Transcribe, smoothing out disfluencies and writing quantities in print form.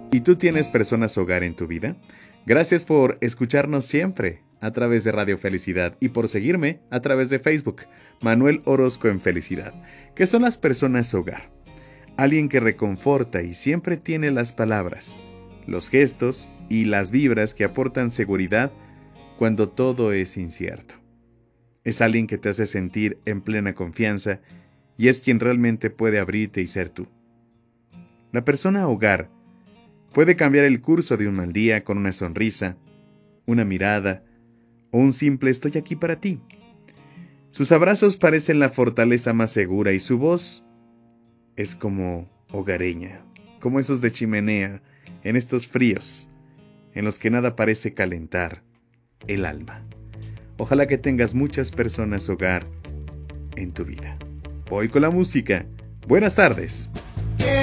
¿Y tú tienes personas hogar en tu vida? Gracias por escucharnos siempre a través de Radio Felicidad y por seguirme a través de Facebook, Manuel Orozco en Felicidad. ¿Qué son las personas hogar? Alguien que reconforta y siempre tiene las palabras, los gestos y las vibras que aportan seguridad cuando todo es incierto. Es alguien que te hace sentir en plena confianza y es quien realmente puede abrirte y ser tú. La persona hogar puede cambiar el curso de un mal día con una sonrisa, una mirada o un simple estoy aquí para ti. Sus abrazos parecen la fortaleza más segura y su voz es como hogareña, como esos de chimenea en estos fríos en los que nada parece calentar el alma. Ojalá que tengas muchas personas hogar en tu vida. Voy con la música. Buenas tardes.